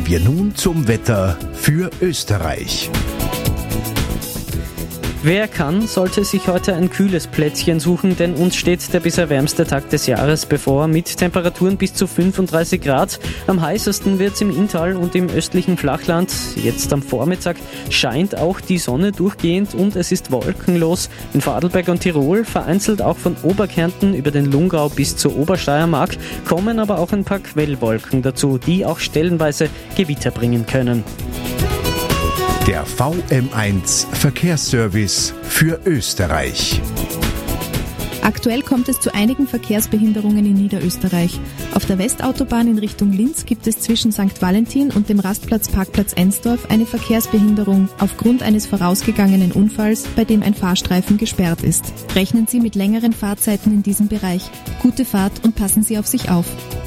Kommen wir nun zum Wetter für Österreich. Wer kann, sollte sich heute ein kühles Plätzchen suchen, denn uns steht der bisher wärmste Tag des Jahres bevor, mit Temperaturen bis zu 35 Grad. Am heißesten wird's im Inntal und im östlichen Flachland. Jetzt am Vormittag scheint auch die Sonne durchgehend und es ist wolkenlos. In Vorarlberg und Tirol, vereinzelt auch von Oberkärnten über den Lungau bis zur Obersteiermark, kommen aber auch ein paar Quellwolken dazu, die auch stellenweise Gewitter bringen können. Der VM1 Verkehrsservice für Österreich. Aktuell kommt es zu einigen Verkehrsbehinderungen in Niederösterreich. Auf der Westautobahn in Richtung Linz gibt es zwischen St. Valentin und dem Rastplatz-Parkplatz Ensdorf eine Verkehrsbehinderung aufgrund eines vorausgegangenen Unfalls, bei dem ein Fahrstreifen gesperrt ist. Rechnen Sie mit längeren Fahrzeiten in diesem Bereich. Gute Fahrt und passen Sie auf sich auf.